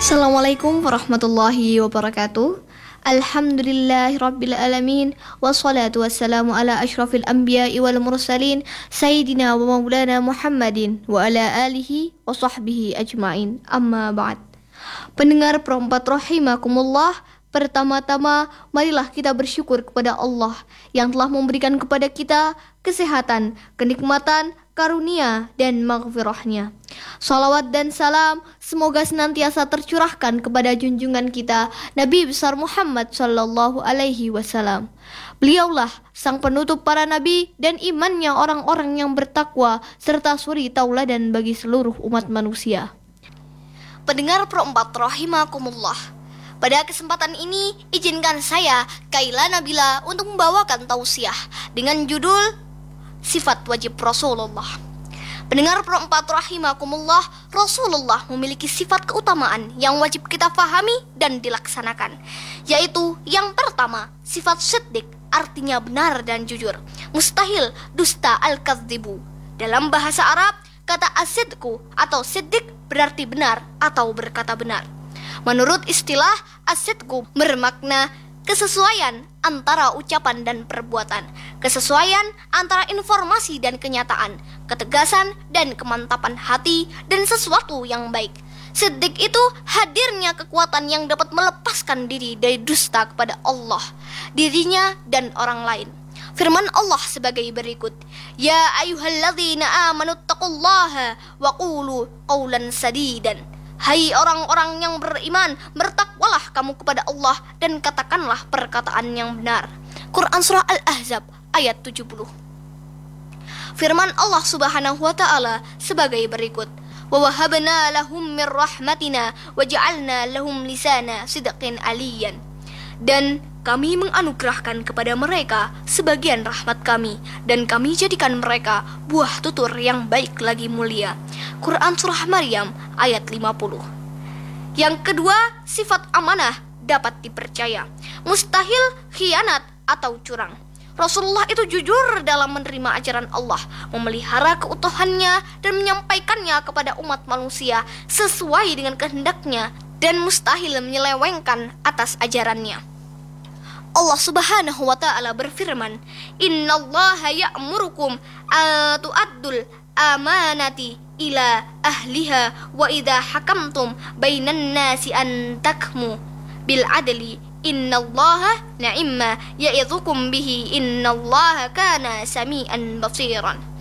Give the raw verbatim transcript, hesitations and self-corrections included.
Assalamualaikum warahmatullahi wabarakatuh. Alhamdulillahirabbil alamin wassalatu wassalamu ala asyrafil anbiya'i wal mursalin sayyidina wa maulana Muhammadin wa ala alihi wa sahbihi ajmain. Amma ba'd. Pendengar perempat rahimakumullah, pertama-tama marilah kita bersyukur kepada Allah yang telah memberikan kepada kita kesehatan, kenikmatan, karunia dan maghfirahnya. Salawat dan salam semoga senantiasa tercurahkan kepada junjungan kita Nabi besar Muhammad sallallahu alaihi wasallam. Beliaulah sang penutup para nabi dan imannya orang-orang yang bertakwa serta suri tauladan bagi seluruh umat manusia. Pendengar perempat rahimakumullah, pada kesempatan ini izinkan saya Kaila Nabila untuk membawakan tausiah dengan judul Sifat Wajib Rasulullah. Pendengar perempat rahimakumullah, Rasulullah memiliki sifat keutamaan yang wajib kita fahami dan dilaksanakan, yaitu yang pertama, sifat siddiq, artinya benar dan jujur. Mustahil dusta al-kadzibu. Dalam bahasa Arab, kata as-sidqu atau siddiq berarti benar atau berkata benar. Menurut istilah, as-sidqu bermakna kesesuaian antara ucapan dan perbuatan, kesesuaian antara informasi dan kenyataan, ketegasan dan kemantapan hati, dan sesuatu yang baik. Siddiq itu hadirnya kekuatan yang dapat melepaskan diri dari dusta kepada Allah, dirinya dan orang lain. Firman Allah sebagai berikut, Ya ayyuhalladzina amanu taqullaha wa qulu qawlan sadidan. Hai orang-orang yang beriman, bertakwalah kamu kepada Allah dan katakanlah perkataan yang benar. Quran Surah Al-Ahzab ayat tujuh puluh. Firman Allah Subhanahu wa ta'ala sebagai berikut, Wa wahabna lahum min rahmatina wa ja'alna lahum lisana sidqin aliyan. Dan kami menganugerahkan kepada mereka sebagian rahmat kami, dan kami jadikan mereka buah tutur yang baik lagi mulia. Quran Surah Maryam ayat lima puluh. Yang kedua, sifat amanah, dapat dipercaya. Mustahil khianat atau curang. Rasulullah itu jujur dalam menerima ajaran Allah, memelihara keutuhannya dan menyampaikannya kepada umat manusia sesuai dengan kehendaknya, dan mustahil menyelewengkan atas ajarannya. Allah Subhanahu wa ta'ala berfirman, Innallaha ya'murukum atu'addul amanati ila ahliha wa idha hakamtum bainan nasi an takmu bil adli innallaha na'imma ya'idhukum bihi innallaha kana sami'an basiran.